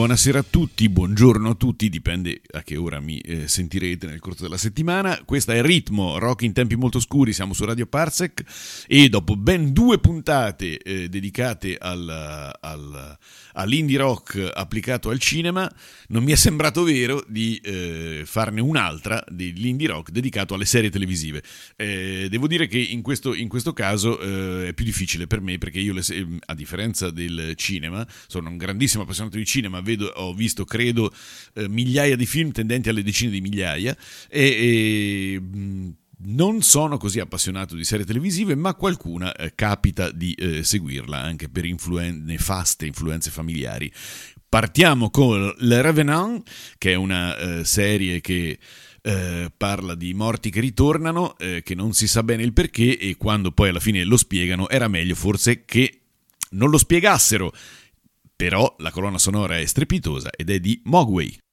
Buonasera a tutti, buongiorno a tutti, dipende a che ora mi sentirete nel corso della settimana. Questa è Ritmo, rock in tempi molto scuri, siamo su Radio Parsec e dopo ben 2 puntate dedicate all'indie rock applicato al cinema, non mi è sembrato vero di farne un'altra dell'indie rock dedicato alle serie televisive. Devo dire che in questo caso è più difficile per me, perché io a differenza del cinema sono un grandissimo appassionato di cinema, ho visto credo migliaia di film tendenti alle decine di migliaia e non sono così appassionato di serie televisive, ma qualcuna capita di seguirla anche per nefaste influenze familiari. Partiamo con Le Revenant, che è una serie che parla di morti che ritornano, che non si sa bene il perché, e quando poi alla fine lo spiegano era meglio forse che non lo spiegassero. Però la colonna sonora è strepitosa ed è di Mogwai.